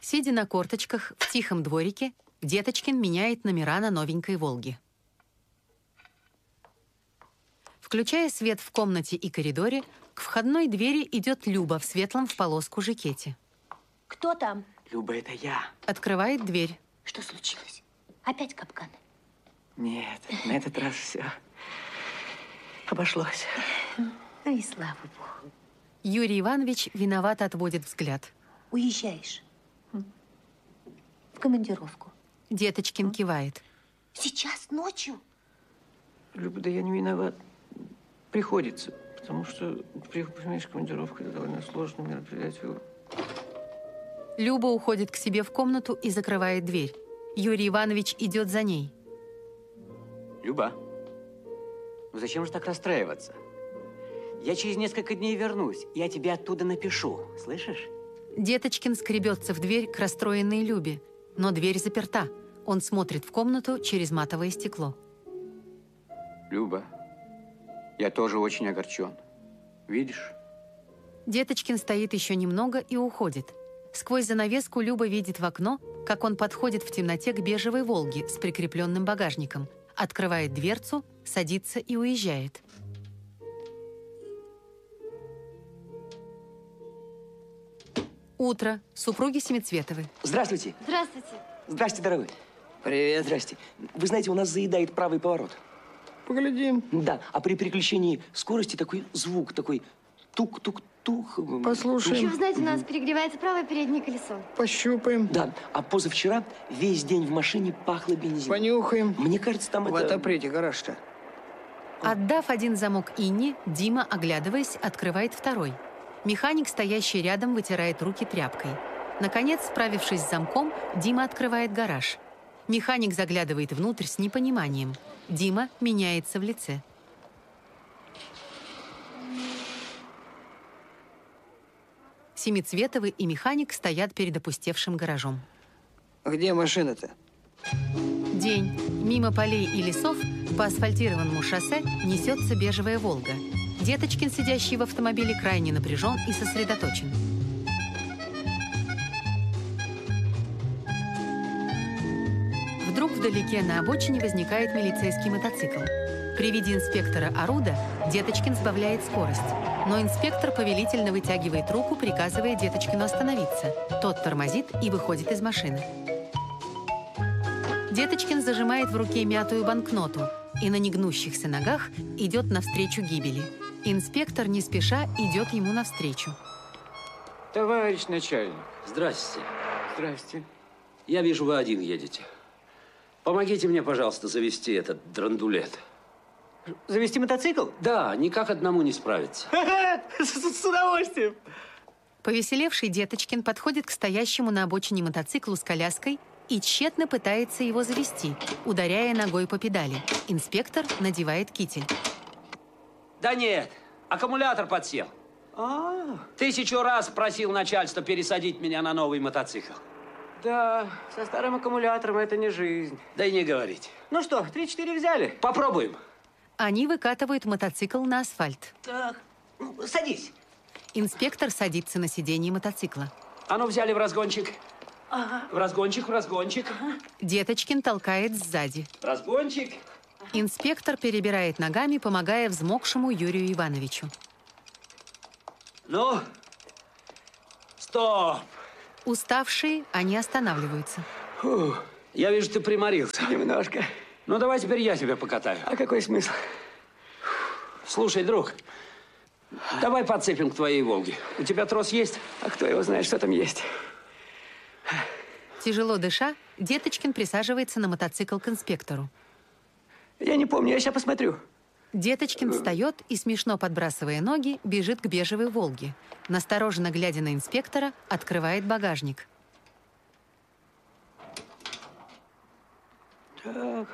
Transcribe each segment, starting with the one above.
Сидя на корточках в тихом дворике, Деточкин меняет номера на новенькой «Волге». Включая свет в комнате и коридоре, к входной двери идет Люба в светлом в полоску жакете. Кто там? Люба, это я. Открывает дверь. Что случилось? Опять капкан? Нет, на этот раз все обошлось. Ну и слава богу. Юрий Иванович виновато отводит взгляд. Уезжаешь? В командировку. Деточкин кивает. Сейчас, ночью? Люба, да я не виноват. Приходится, потому что, понимаешь, командировка – это довольно сложное мероприятие. Люба уходит к себе в комнату и закрывает дверь. Юрий Иванович идет за ней. Люба, ну зачем же так расстраиваться? Я через несколько дней вернусь, я тебе оттуда напишу, слышишь? Деточкин скребется в дверь к расстроенной Любе, но дверь заперта. Он смотрит в комнату через матовое стекло. Люба, я тоже очень огорчен. Видишь? Деточкин стоит еще немного и уходит. Сквозь занавеску Люба видит в окно, как он подходит в темноте к бежевой «Волге» с прикрепленным багажником, открывает дверцу, садится и уезжает. Утро. Супруги Семицветовы. Здравствуйте. Здравствуйте. Здрасте, дорогой. Привет. Здрасте. Вы знаете, у нас заедает правый поворот. Поглядим. Да, а при переключении скорости такой звук, такой тук-тук-тук. Послушаем. Еще, вы знаете, у нас перегревается правое переднее колесо. Пощупаем. Да, а позавчера весь день в машине пахло бензином. Понюхаем. Мне кажется, там В это... отоприте гараж-то. Отдав один замок Инне, Дима, оглядываясь, открывает второй. Механик, стоящий рядом, вытирает руки тряпкой. Наконец, справившись с замком, Дима открывает гараж. Механик заглядывает внутрь с непониманием. Дима меняется в лице. Семицветовы и механик стоят перед опустевшим гаражом. Где машина-то? День. Мимо полей и лесов по асфальтированному шоссе несется бежевая «Волга». Деточкин, сидящий в автомобиле, крайне напряжен и сосредоточен. Вдруг вдалеке на обочине возникает милицейский мотоцикл. При виде инспектора Оруда Деточкин сбавляет скорость. Но инспектор повелительно вытягивает руку, приказывая Деточкину остановиться. Тот тормозит и выходит из машины. Деточкин зажимает в руке мятую банкноту и на негнущихся ногах идет навстречу гибели. Инспектор не спеша идет ему навстречу. Товарищ начальник. Здрасте. Здрасте. Я вижу, вы один едете. Помогите мне, пожалуйста, завести этот драндулет. Завести мотоцикл? Да, никак одному не справиться. С удовольствием. Повеселевший Деточкин подходит к стоящему на обочине мотоциклу с коляской и тщетно пытается его завести, ударяя ногой по педали. Инспектор надевает китель. Да нет, аккумулятор подсел. 1000 раз просил начальство пересадить меня на новый мотоцикл. Да, со старым аккумулятором это не жизнь. Да и не говорите. Ну что, 3-4 взяли? Попробуем. Они выкатывают мотоцикл на асфальт. Так, садись. Инспектор садится на сиденье мотоцикла. А ну, взяли в разгончик. В разгончик, в разгончик. Деточкин толкает сзади. Разгончик. Инспектор перебирает ногами, помогая взмокшему Юрию Ивановичу. Ну, стоп. Уставшие, они останавливаются. Фу, я вижу, ты приморился. Немножко. Ну, давай теперь я тебя покатаю. А какой смысл? Слушай, друг, давай подцепим к твоей «Волге». У тебя трос есть? А кто его знает, что там есть? Тяжело дыша, Деточкин присаживается на мотоцикл к инспектору. Я не помню, я сейчас посмотрю. Деточкин встает и, смешно подбрасывая ноги, бежит к бежевой «Волге». Настороженно глядя на инспектора, открывает багажник. Так.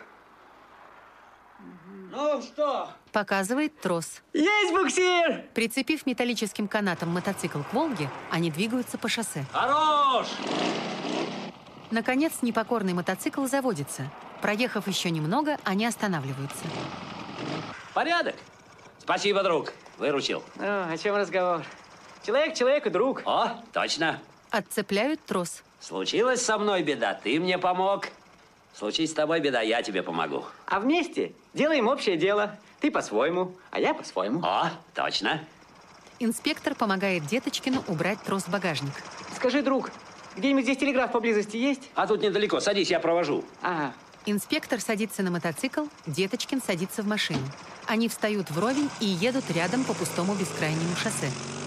Ну что? Показывает трос. Есть буксир! Прицепив металлическим канатом мотоцикл к «Волге», они двигаются по шоссе. Хорош! Наконец, непокорный мотоцикл заводится. Проехав еще немного, они останавливаются. Порядок? Спасибо, друг. Выручил. Ну, о чем разговор? Человек человеку друг. О, точно. Отцепляют трос. Случилась со мной беда, ты мне помог. Случись с тобой беда, я тебе помогу. А вместе делаем общее дело. Ты по-своему, а я по-своему. О, точно. Инспектор помогает Деточкину убрать трос в багажник. Скажи, друг, где-нибудь здесь телеграф поблизости есть? А тут недалеко, садись, я провожу. Ага. Инспектор садится на мотоцикл, Деточкин садится в машину. Они встают вровень и едут рядом по пустому бескрайнему шоссе.